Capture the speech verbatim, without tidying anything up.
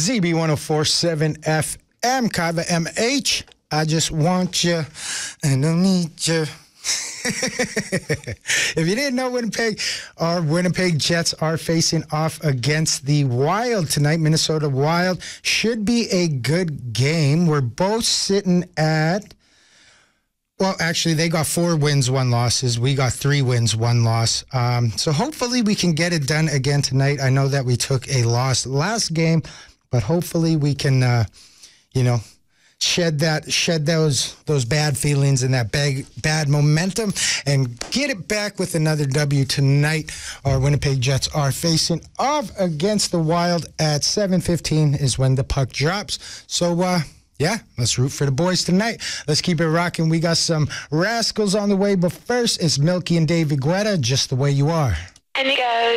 Z B one oh four point seven F M, Kaiva M H. I just want you, and I need you. If you didn't know, Winnipeg, our Winnipeg Jets are facing off against the Wild tonight. Minnesota Wild should be a good game. We're both sitting at, well, actually, they got four wins, one losses. We got three wins, one loss. Um, so hopefully we can get it done again tonight. I know that we took a loss last game, but hopefully we can, uh, you know, shed that, shed those those bad feelings and that bad, bad momentum and get it back with another W tonight. Our Winnipeg Jets are facing off against the Wild at seven fifteen is when the puck drops. So, uh, yeah, let's root for the boys tonight. Let's keep it rocking. We got some Rascals on the way, but first it's Milky and David Guetta, Just the Way You Are. And it goes.